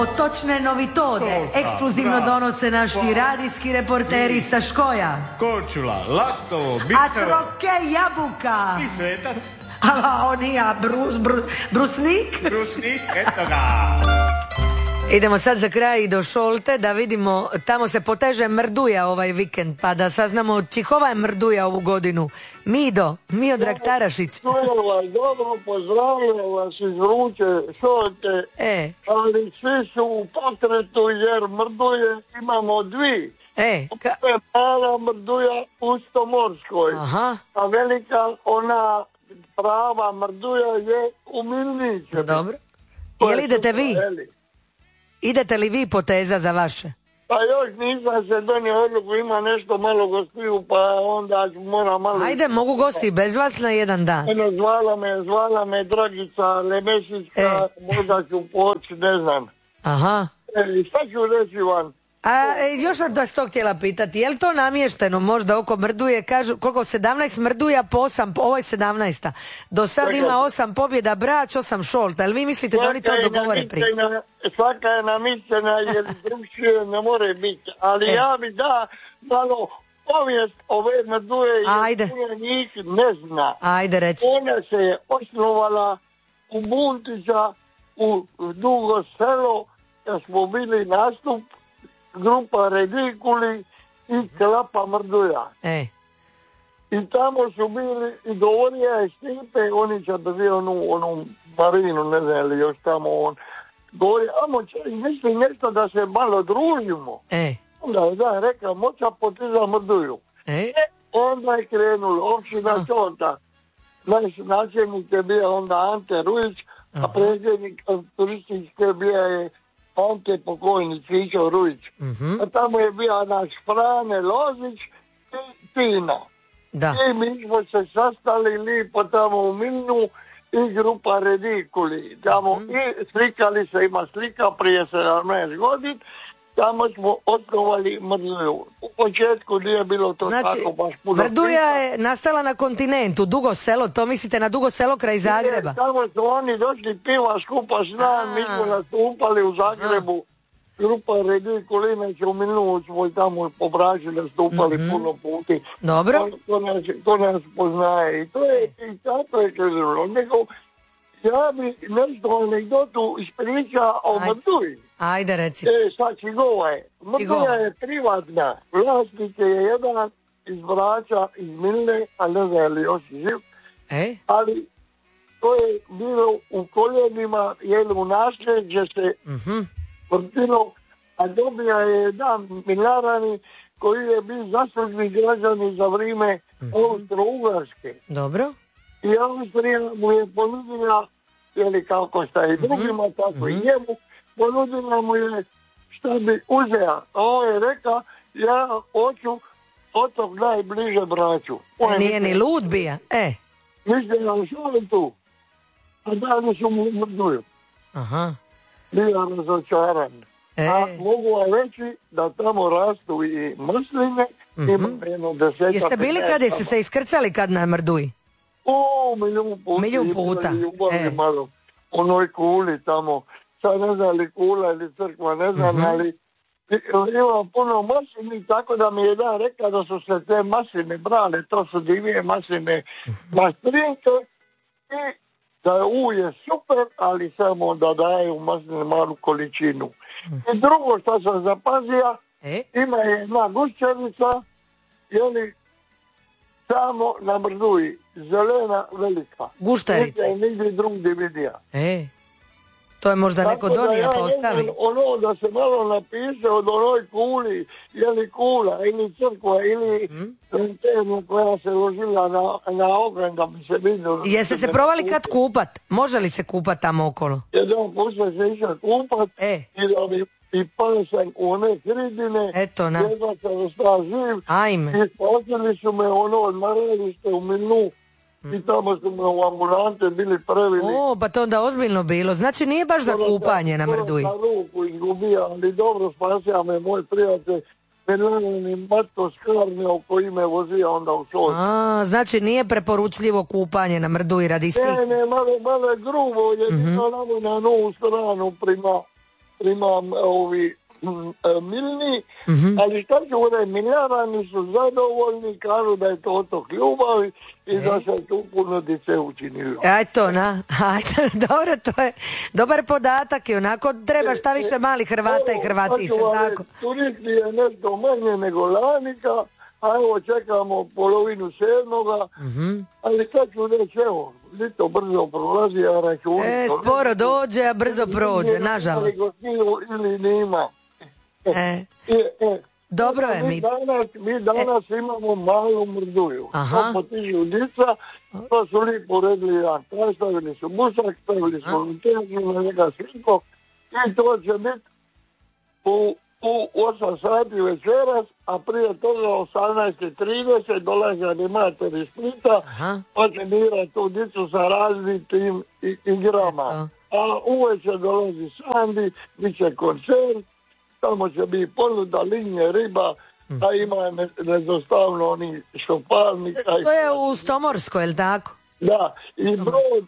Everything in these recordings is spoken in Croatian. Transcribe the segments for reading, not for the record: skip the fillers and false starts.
točne novitode ekskluzivno donose naši radijski reporteri sa Škoja. Korčula, Lastovo, A Bičevo Troke Jabuka. i Svetac. A on i ja, Brusnik. Brusnik, eto ga. Idemo sad za kraj i do Šolte da vidimo, tamo se poteže mrduja ovaj vikend, pa da saznamo čihova je mrduja ovu godinu. Mijo Draktarašić. Dobro, pozdravljam vas iz Vruće Šolte, ali svi su u potretu jer mrduje imamo dvi. Mala mrduja u Stomorskoj, a velika ona prava mrduja je u Milniću. Dobro. Jel idete vi? Idete li vi poteza za vaše? Pa još nisam se donio odluku, ima nešto malo gostiju, pa onda moram malo... Ajde, mogu gosti bez vas na jedan dan. Zvala me Dragica Lemešićka, možda ću poći, ne znam. Aha. Šta ću reći vam? Još sam vas to htjela pitati, je li to namješteno možda oko mrduje, kažu koliko 17 mrduja po 8, ovo je 17. Do sad ima 8 pobjeda Brač, 8 Šolta, jel vi mislite da oni to dogovore prije? Svaka je namještena jer drugčije ne more biti, ali ja bi da malo povijest ove mrduje jer puno njih ne zna. Ajde, reci. Ona se je osnovala u Buntića, u Dugo Selo, kad smo bili nastup, grupa Redikuli i Klapa Mrduja. I tamo su bili i govorio je Stipe, oni će da bi onu Marinu, ne znam li još tamo on. Govori, misli nešto da se malo družimo. Onda je rekao, moća potiza Mrduju. Onda je krenulo, općina Čota. Naš načelnik je bio onda Ante Rujić, a predsjednik turističke bio je Ante pokojni Čičo Rujić. A tamo je bio naš Frane Lozić i Tina. I mi smo se sastali lipo tamo u Milnu i grupa Redikuli. Tamo i slikali se, ima slika prije 17 godina. Tamo smo osnovali Mrduju. U početku nije bilo to tako baš puno. Mrduja je nastala na kontinentu, Dugo Selo, to mislite na Dugo Selo kraj Zagreba? Tamo su oni došli piva skupa s nama, mi smo nastupali u Zagrebu. Grupa Redikulina će u Milnu smo i tamo po Braži nastupali puno puti. Dobro. To nas poznaje i to je i tako je krenulo. Nego ja bi nešto anegdotu ispriča o Mrduji. Ajde, reci. Sad Čigova je. Mrduja je privatna. Vlasnik je jedan iz Brača, iz Milne, a ne znam li još živ. Ali to je bilo u koljenima, jer u nasljeđe se vrtilo, a dobija je jedan Milarani koji je bio zaslužni građani za vrijeme Austro-Ugarske. Dobro. I Austrija mu je ponudila, ili kako šta i drugima, tako i njemu, ponudila mu je šta bi uzeo. A on je rekao, ja hoću otok najbliže Braču. Nije ni lud bija, Mislim na Šoltu, a dalje su mu Mrduju. Bija razočaran. A mogu vam reći da tamo rastu i mrsline, ima jedno 10. Jeste bili kad jeste se iskrcali kad na Mrduji? Milijun puta. Malo. Onoj kuli tamo, sad ne znam li kula ili crkva, ne znam, ali ima puno maslini, tako da mi je jedan rekao da su se te masline brale, to su divije masline mastrinke i da je ulje super, ali samo da daju masline malu količinu. I drugo što sam zapazio, ima jedna gušćanica, jeli, samo na Mrduji, zelena velika. Guštarica. Nigdje drugdje vidio. To je možda neko donio pa ostavi. Ono da se malo napiše od onoj kuli, jeli kula, ili crkva, ili lanterna koja se ložila na ogen da bi se vidio. Jeste se provali kad kupat? Može li se kupat tamo okolo? Jedan put se išao kupat i da bi i pao sam u one hridine, jedan sam ostao živ, i spasili su me odmaralište u Milnu. I tamo su me u ambulante bili previli. Pa to onda ozbiljno bilo. Znači nije baš za kupanje na Mrduji. Na ruku izgubija, ali dobro spasija me moj prijatelj. Penalni Mato Skarnio koji me vozija onda u Šoltu. Znači nije preporučljivo kupanje na Mrduji radi svih. Ne, malo je grubo, jedino na novu stranu prima imam Milni, ali šta ću reći, Miljarani su zadovoljni, kažu da je to otok ljubavi i da se tu puno dice učinilo. Eto, ajde, dobro, to je dobar podatak i onako treba šta više malih Hrvata i Hrvatica, tako. Turisti je nešto manje nego lanika, a evo čekamo polovinu 7. Ali šta ću reći, evo, lito brzo prolazi, a računi. Sporo dođe, a brzo prođe, nažalost. Ili nima. Dobro je mi danas imamo malu mrduju. To potižu dica, to su lipo redli jak. Stavili su musak, stavili su lutenju na njega sliko i to će biti u 8 sati večeras, a prije toga 18:30 dolaze animatori iz Splita, pa će dirati tu dicu sa raznim tim igrama. A uveče dolazi Sandi, bit će koncert, tamo će biti ponuda, linije, riba, a ima nezostavno oni šopalni. To je u Stomorskoj, je li tako? Da, i brod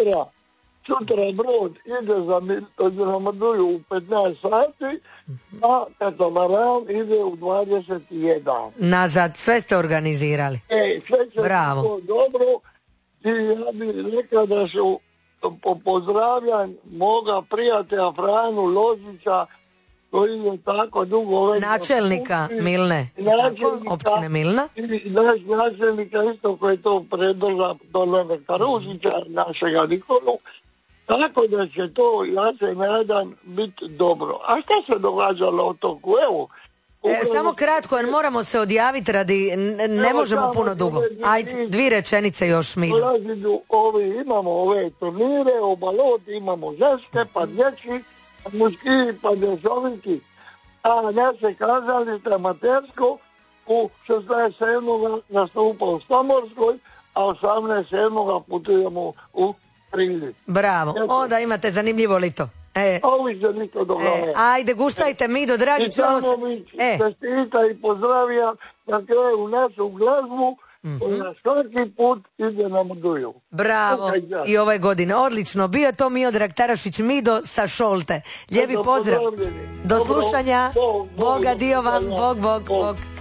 sutra brod ide za Mrduju u 15 sati, a katamaran ide u 21. Nazad, sve ste organizirali. Sve će bravo. To dobro i ja bih rekao da su pozdravljam moga prijatelja Franu Lozića, koji je tako dugo... Načelnika Milne, općine Milna. I naš načelnika isto koji je to predloža Dolana Karuzića, našega Nikolu. Tako da će to, ja se nadam, biti dobro. A šta se događalo od toku? Evo. Samo kratko, jer moramo se odjaviti radi, ne možemo puno dugo. Ajde, 2 rečenice još mi. Imamo ove turnire, o baloti, imamo ženske, pa dječji, muški, pa dječoviki. A naše kazalište amatersko u 16.7. nastupa u Stomorskoj, a 18.7. putujemo u Prilje. Bravo, onda imate zanimljivo lito. Ovi se niko događa. Ajde, guštajte Mido, dragi. I samo mi čestita i pozdravljam na kraju našu glazbu koja svaki put ide na Mrduju. Bravo, i ove godine, odlično. Bio je to Miodrag Tarašić, Mido sa Šolte. Lijepi pozdrav. Do slušanja. Boga dio vam, Bog.